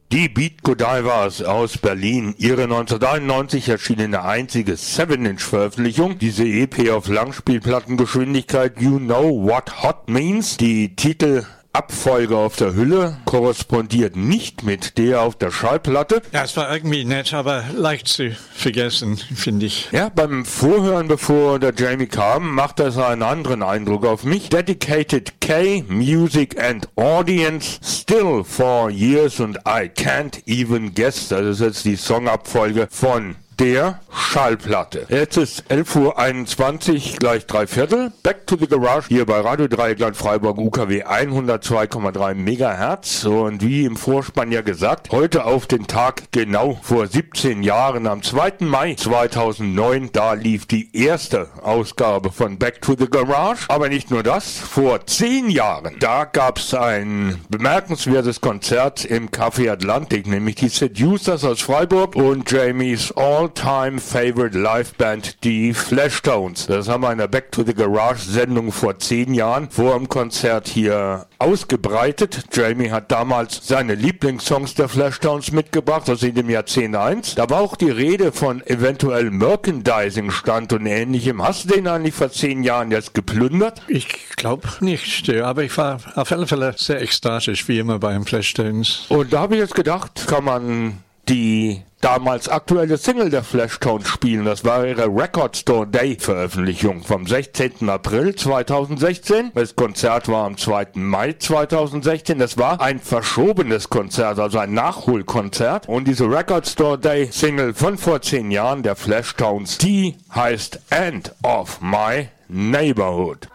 Die Beat Godivas aus Berlin, ihre 1991 erschienene einzige 7-Inch-Veröffentlichung, diese EP auf Langspielplattengeschwindigkeit You Know What Hot Means, die Titelabfolge auf der Hülle korrespondiert nicht mit der auf der Schallplatte. Ja, es war irgendwie nett, aber leicht zu vergessen, finde ich. Ja, beim Vorhören, bevor der Jamie kam, macht das einen anderen Eindruck auf mich. Dedicated K, Music and Audience, Still for Years and I Can't Even Guess. Das ist jetzt die Songabfolge von der Schallplatte. Jetzt ist 11:21 Uhr, gleich 3/4. Back to the Garage, hier bei Radio Dreieckland Freiburg UKW 102,3 Megahertz. Und wie im Vorspann ja gesagt, heute auf den Tag genau vor 17 Jahren, am 2. Mai 2009, da lief die erste Ausgabe von Back to the Garage. Aber nicht nur das, vor 10 Jahren, da gab es ein bemerkenswertes Konzert im Café Atlantik, nämlich die Seducers aus Freiburg und Jamies All-Time Favorite Liveband, die Flashtones. Das haben wir in der Back to the Garage Sendung vor 10 Jahren vor dem Konzert hier ausgebreitet. Jamie hat damals seine Lieblingssongs der Flashtones mitgebracht, aus dem Jahrzehnt 1. Da war auch die Rede von eventuell Merchandising-Stand und Ähnlichem. Hast du den eigentlich vor 10 Jahren jetzt geplündert? Ich glaube nicht, aber ich war auf alle Fälle sehr ekstatisch, wie immer beim Flashtones. Und da habe ich jetzt gedacht, kann man die damals aktuelle Single der Flashtones spielen. Das war ihre Record Store Day Veröffentlichung vom 16. April 2016. Das Konzert war am 2. Mai 2016. Das war ein verschobenes Konzert, also ein Nachholkonzert. Und diese Record Store Day Single von vor 10 Jahren der Flashtones, die heißt End of My Neighborhood.